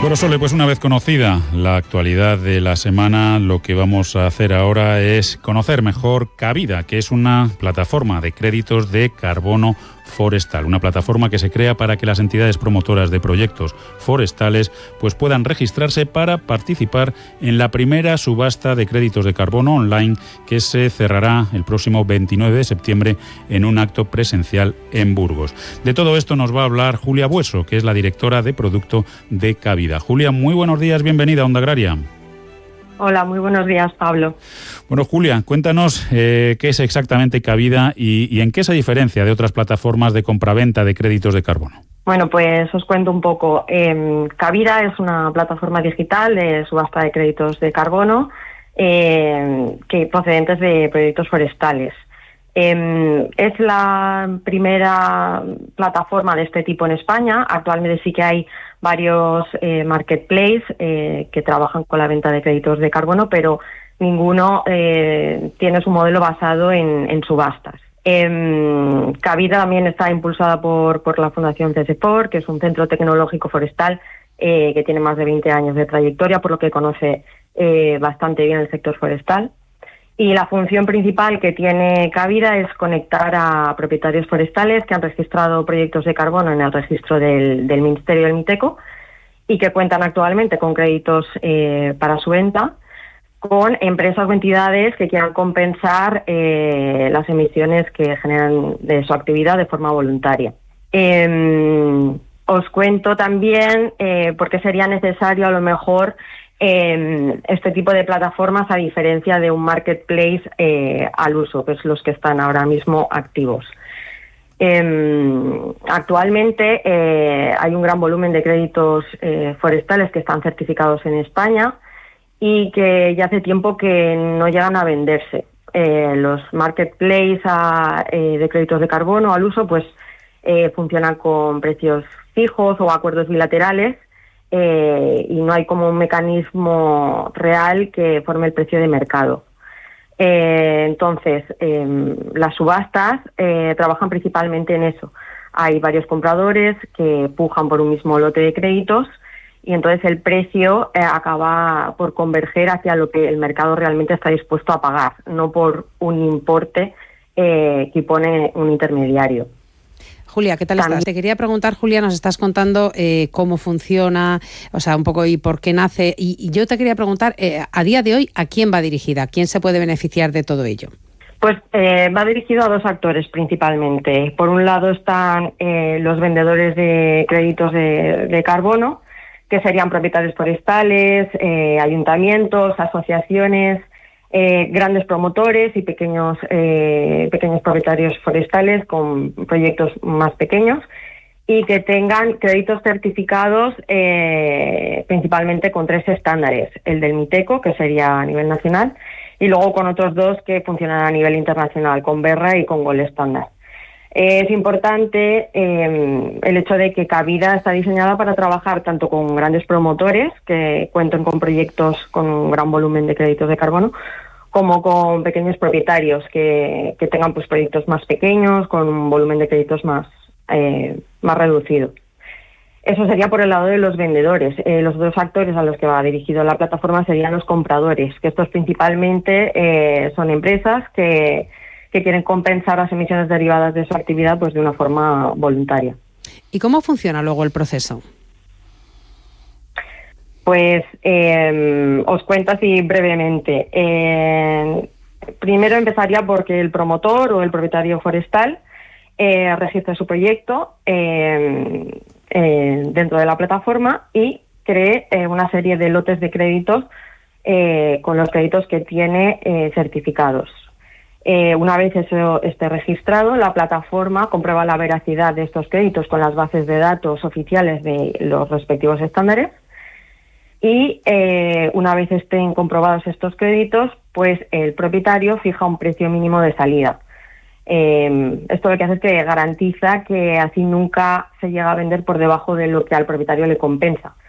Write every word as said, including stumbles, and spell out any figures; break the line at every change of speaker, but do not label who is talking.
Bueno, Sole, pues una vez conocida la actualidad de la semana, lo que vamos a hacer ahora es conocer mejor Cabida, que es una plataforma de créditos de carbono forestal, una plataforma que se crea para que las entidades promotoras de proyectos forestales pues puedan registrarse para participar en la primera subasta de créditos de carbono online que se cerrará el próximo veintinueve de septiembre en un acto presencial en Burgos. De todo esto nos va a hablar Julia Bueso, que es la directora de producto de Cabida. Julia, muy buenos días, bienvenida a Onda Agraria.
Hola, muy buenos días, Pablo.
Bueno, Julia, cuéntanos eh, qué es exactamente Cabida y, y en qué se diferencia de otras plataformas de compraventa de créditos de carbono.
Bueno, pues os cuento un poco. Eh, Cabida es una plataforma digital de subasta de créditos de carbono eh, que procedentes de proyectos forestales. Eh, es la primera plataforma de este tipo en España. Actualmente sí que hay varios eh, marketplaces eh, que trabajan con la venta de créditos de carbono, pero ninguno eh, tiene su modelo basado en, en subastas. Eh, Cabida también está impulsada por, por la Fundación CESEFOR, que es un centro tecnológico forestal eh, que tiene más de veinte años de trayectoria, por lo que conoce eh, bastante bien el sector forestal. Y la función principal que tiene Cabida es conectar a propietarios forestales que han registrado proyectos de carbono en el registro del, del Ministerio del MITECO y que cuentan actualmente con créditos eh, para su venta, con empresas o entidades que quieran compensar eh, las emisiones que generan de su actividad de forma voluntaria. Eh, os cuento también eh, por qué sería necesario a lo mejor Eh, este tipo de plataformas a diferencia de un marketplace eh, al uso, que es los que están ahora mismo activos. Eh, actualmente eh, hay un gran volumen de créditos eh, forestales que están certificados en España y que ya hace tiempo que no llegan a venderse. Eh, los marketplaces a, eh, de créditos de carbono al uso pues eh, funcionan con precios fijos o acuerdos bilaterales. Eh, y no hay como un mecanismo real que forme el precio de mercado. Eh, entonces, eh, las subastas eh, trabajan principalmente en eso. Hay varios compradores que pujan por un mismo lote de créditos y entonces el precio eh, acaba por converger hacia lo que el mercado realmente está dispuesto a pagar, no por un importe eh, que pone un intermediario.
Julia, ¿qué tal También. estás? Te quería preguntar, Julia, nos estás contando eh, cómo funciona, o sea, un poco y por qué nace. Y, y yo te quería preguntar, eh, a día de hoy, ¿a quién va dirigida? ¿Quién se puede beneficiar de todo ello?
Pues eh, va dirigido a dos actores principalmente. Por un lado están eh, los vendedores de créditos de, de carbono, que serían propietarios forestales, eh, ayuntamientos, asociaciones, Eh, grandes promotores y pequeños eh, pequeños propietarios forestales con proyectos más pequeños y que tengan créditos certificados eh, principalmente con tres estándares, el del MITECO, que sería a nivel nacional, y luego con otros dos que funcionan a nivel internacional, con Berra y con Gold Standard. Eh, es importante eh, el hecho de que Cabida está diseñada para trabajar tanto con grandes promotores que cuenten con proyectos con un gran volumen de créditos de carbono, como con pequeños propietarios que, que tengan pues proyectos más pequeños, con un volumen de créditos más, eh, más reducido. Eso sería por el lado de los vendedores. Eh, los dos actores a los que va dirigido la plataforma serían los compradores, que estos principalmente eh, son empresas que que quieren compensar las emisiones derivadas de su actividad pues de una forma voluntaria.
¿Y cómo funciona luego el proceso?
Pues eh, os cuento así brevemente. Eh, primero empezaría porque el promotor o el propietario forestal eh, registre su proyecto eh, eh, dentro de la plataforma y cree eh, una serie de lotes de créditos eh, con los créditos que tiene eh, certificados. Eh, una vez eso esté registrado, la plataforma comprueba la veracidad de estos créditos con las bases de datos oficiales de los respectivos estándares y eh, una vez estén comprobados estos créditos, pues el propietario fija un precio mínimo de salida. Eh, esto lo que hace es que garantiza que así nunca se llega a vender por debajo de lo que al propietario le compensa.